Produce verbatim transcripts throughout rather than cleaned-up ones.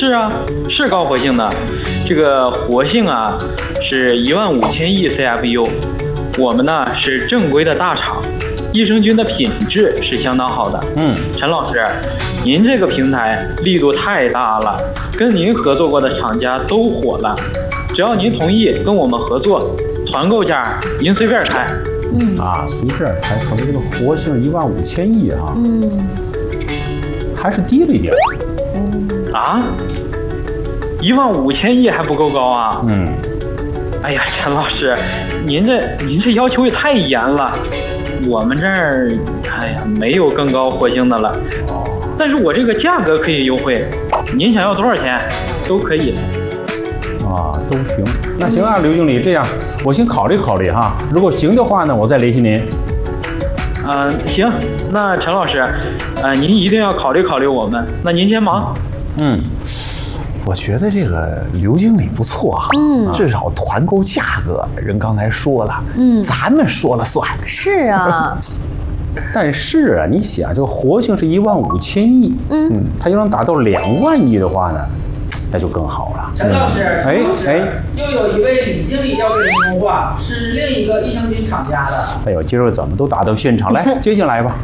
是啊，是高活性的，这个活性啊是一万五千亿 C F U。我们呢是正规的大厂，益生菌的品质是相当好的。 嗯， 陈老师，您这个平台力度太大了，跟您合作过的厂家都火了。只要您同意跟我们合作，团购价您随便开。 嗯啊，随便开，可是这个活性一万五千亿啊，嗯，还是低了一点。 嗯啊，一万五千亿还不够高啊？ 嗯。 哎呀，陈老师，您这您这要求也太严了，我们这儿哎呀没有更高活性的了。但是我这个价格可以优惠，您想要多少钱都可以。 啊，都行。那行啊，刘经理，这样我先考虑考虑哈，如果行的话呢，我再联系您。 嗯、呃，行，那陈老师，呃，您一定要考虑考虑我们。那您先忙。 嗯。 我觉得这个刘经理不错哈，嗯，至少团购价格人刚才说了，嗯，咱们说了算。 是啊， 但是啊，你想这个活性是一万五千亿，嗯，它要能达到两万亿的话呢，那就更好了。 陈老师， 哎哎， 又有一位李经理要跟您通话，是另一个益生菌厂家的。 哎呦，今儿怎么都打到现场来，接进来吧。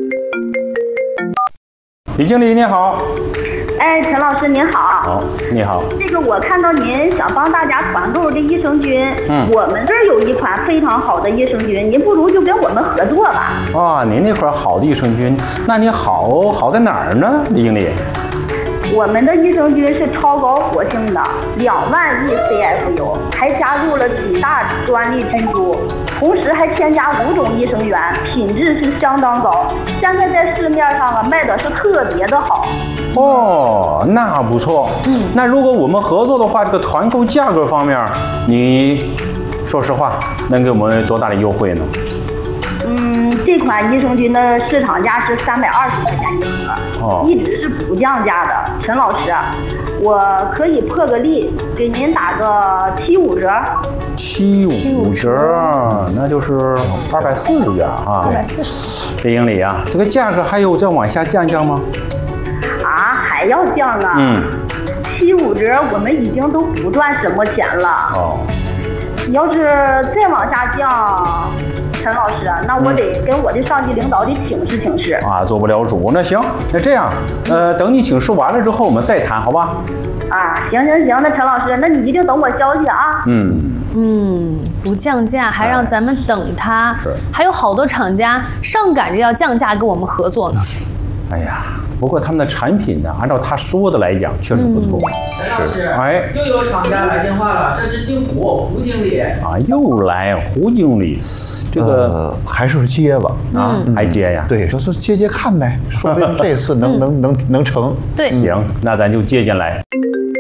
李经理你好。 哎，陈老师您好。 好，你好。 这个我看到您想帮大家团购这益生菌，嗯，我们这儿有一款非常好的益生菌，您不如就跟我们合作吧。 啊，您那款好的益生菌，那你好好在哪儿呢，李经理？ 我们的益生菌是超高活性的，两万亿 C F U， 还加入了几大专利菌株，同时还添加五种益生元，品质是相当高。现在在市面上啊卖的是特别的好。 哦，那不错。嗯，那如果我们合作的话，这个团购价格方面，你说实话能给我们多大的优惠呢？ 嗯，这款益生菌的市场价是三百二十块钱一盒，哦，一直是不降价的。陈老师，我可以破个例，给您打个七五折。 七五折，那就是二百四十元啊。 二百四十。 李经理啊，这个价格还有再往下降降吗？ 啊，还要降呢。 嗯。 七五折，我们已经都不赚什么钱了。哦。你要是再往下降，陈老师，那我得跟我的上级领导得请示请示啊，做不了主。那行，那这样，呃，等你请示完了之后，我们再谈，好吧？ 啊，行行行，那陈老师，那你一定等我消息啊。 嗯嗯，不降价还让咱们等他，是，还有好多厂家上赶着要降价跟我们合作呢。 哎呀。不过他们的产品呢，按照他说的来讲，确实不错。 陈老师， 哎， 又有厂家来电话了，这是姓胡，胡经理啊，又来胡经理，这个、 呃、还是接吧， 啊，嗯、还接呀？ 对，说是接接看呗，说不定这次能、嗯、能能能成。 对， 行，那咱就接进来。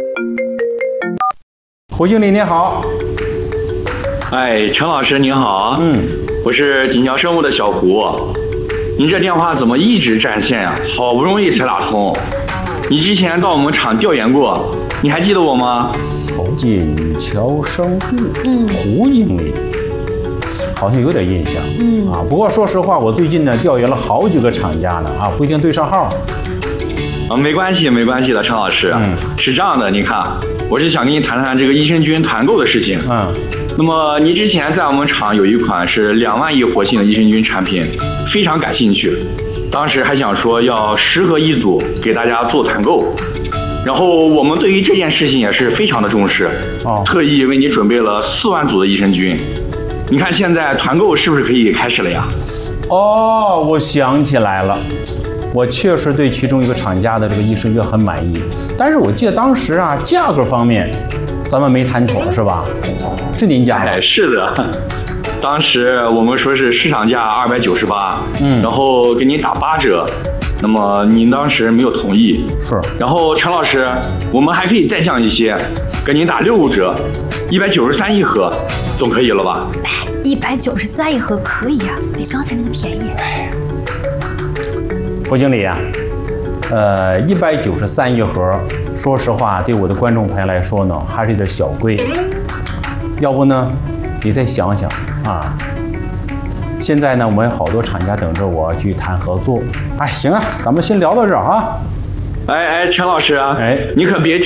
胡经理您好。 哎，陈老师您好。嗯，我是锦江生物的小胡。您这电话怎么一直占线呀、啊？好不容易才打通。你之前到我们厂调研过，你还记得我吗？ 锦桥生物，嗯，胡经理，好像有点印象。嗯啊，不过说实话，我最近呢调研了好几个厂家呢，啊，不一定对上号。 啊，没关系，没关系的，陈老师。嗯，是这样的，你看，我是想跟你谈谈这个益生菌团购的事情。嗯。那么你之前在我们厂有一款是两万亿活性的益生菌产品，非常感兴趣，当时还想说要十盒一组给大家做团购，然后我们对于这件事情也是非常的重视，哦，特意为你准备了四万组的益生菌。你看现在团购是不是可以开始了呀？ 哦，我想起来了，我确实对其中一个厂家的这个益生菌很满意，但是我记得当时啊，价格方面咱们没谈妥是吧？是您家的？ 哎，是的，当时我们说是市场价二百九十八，嗯，然后给您打八折，那么您当时没有同意， 是。 然后陈老师，我们还可以再降一些，给您打六五折，一百九十三一盒，总可以了吧？ 哎，一百九十三一盒可以啊，比刚才那个便宜。哎， 胡经理啊，呃，一百九十三一盒，说实话，对我的观众朋友来说呢，还是有点小贵。要不呢，你再想想啊。现在呢，我们好多厂家等着我去谈合作。哎，行啊，咱们先聊到这儿啊。 哎哎，陈老师啊， 哎， 你可别。